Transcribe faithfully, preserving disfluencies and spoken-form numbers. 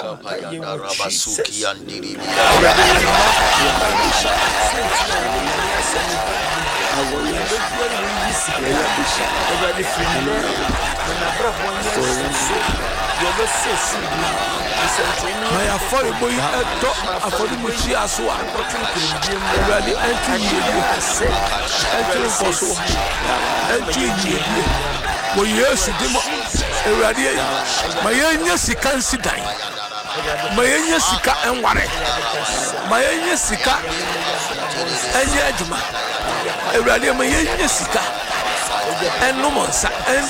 Rabasuki and Diribi. My affordable affordable Chiasua, ready entry, entry for so entry. Well, yes, ready. My yes, you can't sit down. My yes, you can't worry. My yes, you can't. And yet, my yes, you can't. And no more.